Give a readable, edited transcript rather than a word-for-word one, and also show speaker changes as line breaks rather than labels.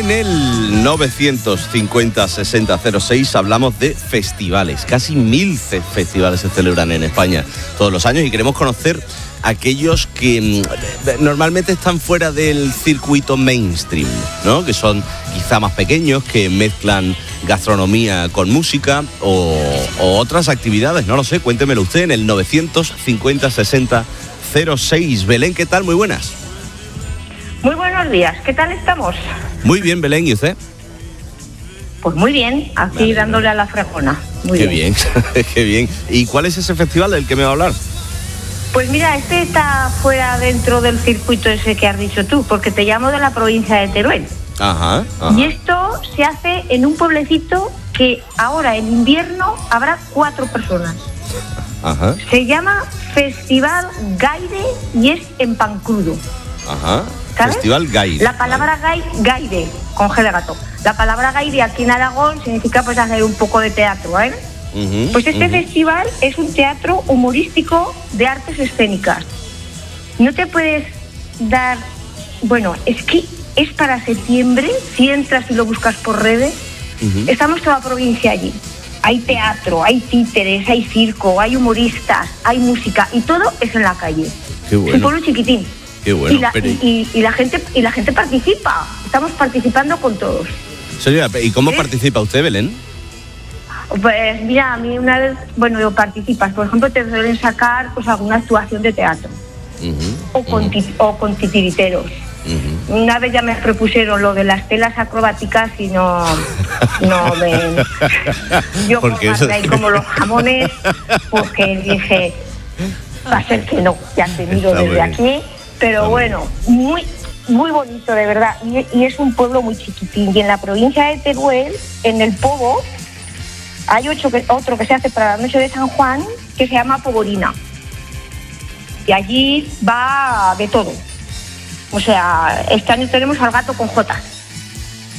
En el 950-60-06 hablamos de festivales. Casi 1000 festivales se celebran en España todos los años y queremos conocer aquellos que normalmente están fuera del circuito mainstream, ¿no? Que son quizá más pequeños, que mezclan gastronomía con música o otras actividades, no lo sé, cuéntemelo usted en el 950-60-06. Belén, ¿qué tal? Muy buenas.
Muy buenos días, ¿qué tal estamos?
Muy bien, Belén, ¿y usted?
Pues muy bien, aquí dándole a la fregona.
Qué bien, qué bien. ¿Y cuál es ese festival del que me va a hablar?
Pues mira, este está fuera dentro del circuito ese que has dicho tú, porque te llamo de la provincia de Teruel.
Ajá.
Y esto se hace en un pueblecito que ahora en invierno habrá 4 personas.
Ajá.
Se llama Festival Gaire y es en Pancrudo.
Ajá.
¿Sabes?
Festival Gaire.
La palabra gaire, con G de gato. La palabra gaire aquí en Aragón significa pues hacer un poco de teatro, ¿eh? Pues este festival es un teatro humorístico de artes escénicas. No te puedes dar... Bueno, es que es para septiembre, si entras y lo buscas por redes, estamos toda la provincia allí. Hay teatro, hay títeres, hay circo, hay humoristas, hay música y todo es en la calle.
Qué bueno.
Es un pueblo chiquitín.
Qué bueno.
Y la gente participa. Estamos participando con todos.
Señora, ¿y cómo participa usted, Belén?
Pues mira, a mí una vez, bueno, participas, por ejemplo, te suelen sacar pues alguna actuación de teatro o con titiriteros. Una vez ya me propusieron lo de las telas acrobáticas y no me... Yo
porque
eso... ahí como los jamones, porque dije, va a ser que no, ya te miro desde aquí, pero bueno, muy bonito de verdad, y es un pueblo muy chiquitín, y en la provincia de Teruel, en el Pobo, hay otro que se hace para la noche de San Juan, que se llama Pogorina. Y allí va de todo. O sea, este año tenemos al gato con J.